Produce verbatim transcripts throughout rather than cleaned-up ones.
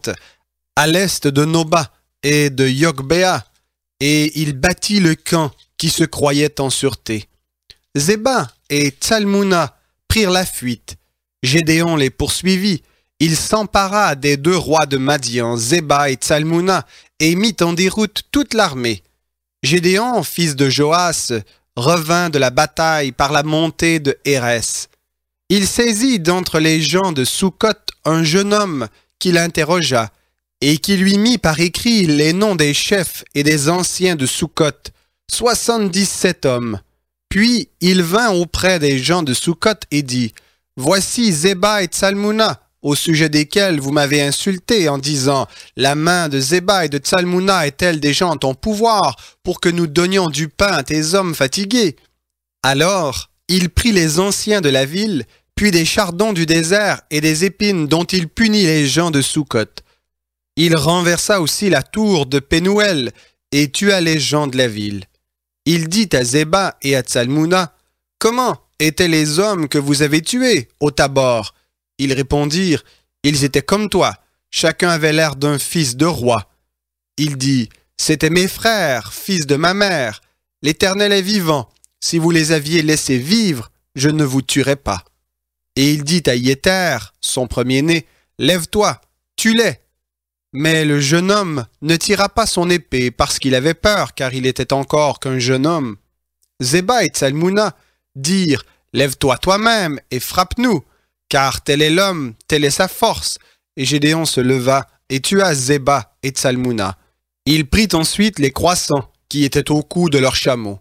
tentes à l'est de Noba et de Yogbéa, et il bâtit le camp qui se croyait en sûreté. Zéba et Tsalmouna prirent la fuite. Gédéon les poursuivit. Il s'empara des deux rois de Madian, Zéba et Tsalmouna, et mit en déroute toute l'armée. Gédéon, fils de Joas, revint de la bataille par la montée de Hérès. Il saisit d'entre les gens de Sukkot un jeune homme qui l'interrogea, et qui lui mit par écrit les noms des chefs et des anciens de Sukkot, soixante-dix-sept hommes. Puis il vint auprès des gens de Sukkot et dit, « Voici Zéba et Tsalmouna, au sujet desquels vous m'avez insulté en disant, « La main de Zéba et de Tsalmouna est-elle déjà en ton pouvoir pour que nous donnions du pain à tes hommes fatigués ?» Alors il prit les anciens de la ville, puis des chardons du désert et des épines dont il punit les gens de Sukkot. Il renversa aussi la tour de Pénouel et tua les gens de la ville. Il dit à Zéba et à Tsalmouna, « Comment étaient les hommes que vous avez tués au Tabor ?» Ils répondirent, « Ils étaient comme toi, chacun avait l'air d'un fils de roi. » Il dit, « C'étaient mes frères, fils de ma mère. L'Éternel est vivant. Si vous les aviez laissés vivre, je ne vous tuerais pas. » Et il dit à Yéter, son premier-né, « Lève-toi, tue-les. » Mais le jeune homme ne tira pas son épée parce qu'il avait peur, car il était encore qu'un jeune homme. Zéba et Tsalmouna dirent, « Lève-toi toi-même et frappe-nous, car tel est l'homme, telle est sa force. » Et Gédéon se leva et tua Zéba et Tsalmouna. Il prit ensuite les croissants qui étaient au cou de leurs chameaux.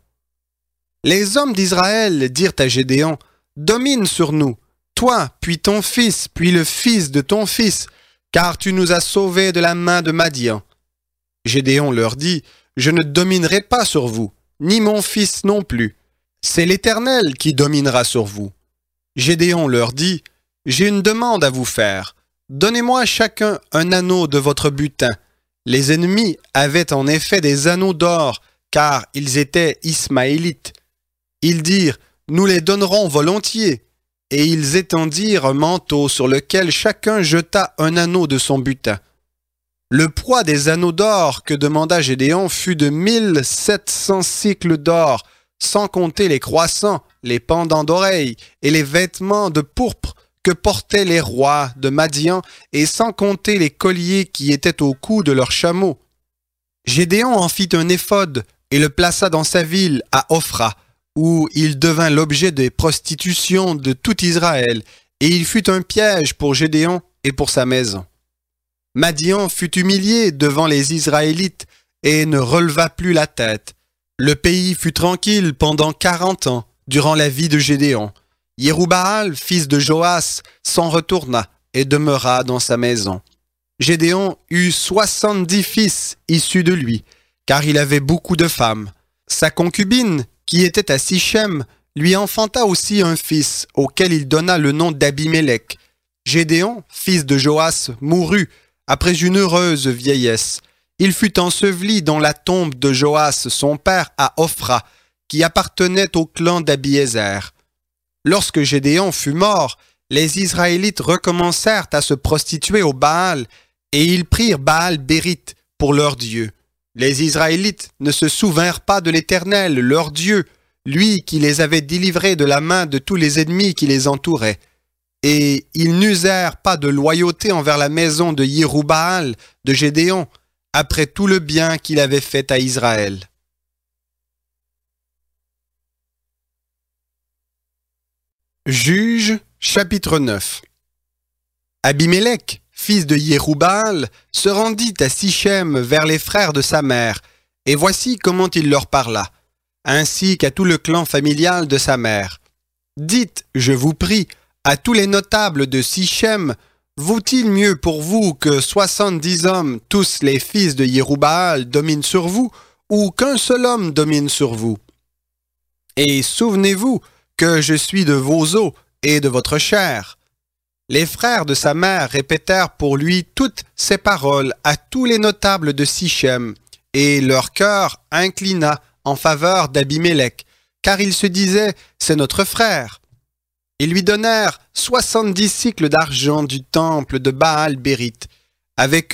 Les hommes d'Israël dirent à Gédéon, « Domine sur nous, toi, puis ton fils, puis le fils de ton fils, car tu nous as sauvés de la main de Madian. » Gédéon leur dit, « Je ne dominerai pas sur vous, ni mon fils non plus. C'est l'Éternel qui dominera sur vous. » Gédéon leur dit, « J'ai une demande à vous faire. Donnez-moi chacun un anneau de votre butin. » Les ennemis avaient en effet des anneaux d'or, car ils étaient ismaélites. Ils dirent, « Nous les donnerons volontiers. » Et ils étendirent un manteau sur lequel chacun jeta un anneau de son butin. Le poids des anneaux d'or que demanda Gédéon fut de mille sept cents cycles d'or, sans compter les croissants, les pendants d'oreilles et les vêtements de pourpre que portaient les rois de Madian, et sans compter les colliers qui étaient au cou de leurs chameaux. Gédéon en fit un éphod et le plaça dans sa ville à Ophra, où il devint l'objet des prostitutions de tout Israël, et il fut un piège pour Gédéon et pour sa maison. Madian fut humilié devant les Israélites et ne releva plus la tête. Le pays fut tranquille pendant quarante ans, durant la vie de Gédéon. Yéroubaal, fils de Joas, s'en retourna et demeura dans sa maison. Gédéon eut soixante-dix fils issus de lui, car il avait beaucoup de femmes. Sa concubine, qui était à Sichem, lui enfanta aussi un fils, auquel il donna le nom d'Abimélec. Gédéon, fils de Joas, mourut après une heureuse vieillesse. Il fut enseveli dans la tombe de Joas, son père, à Ophra, qui appartenait au clan d'Abiézer. Lorsque Gédéon fut mort, les Israélites recommencèrent à se prostituer au Baal, et ils prirent Baal-Bérith pour leur Dieu. Les Israélites ne se souvinrent pas de l'Éternel, leur Dieu, lui qui les avait délivrés de la main de tous les ennemis qui les entouraient. Et ils n'usèrent pas de loyauté envers la maison de Yéroubaal, de Gédéon, après tout le bien qu'il avait fait à Israël. Juges, chapitre neuf. Abimélec, fils de Yéroubaal, se rendit à Sichem vers les frères de sa mère, et voici comment il leur parla, ainsi qu'à tout le clan familial de sa mère. Dites, je vous prie, à tous les notables de Sichem, vaut-il mieux pour vous que soixante-dix hommes, tous les fils de Yéroubaal, dominent sur vous, ou qu'un seul homme domine sur vous? Et souvenez-vous que je suis de vos os et de votre chair. Les frères de sa mère répétèrent pour lui toutes ces paroles à tous les notables de Sichem, et leur cœur inclina en faveur d'Abimélec, car ils se disaient « c'est notre frère ». Ils lui donnèrent soixante-dix cycles d'argent du temple de Baal-Bérith, avec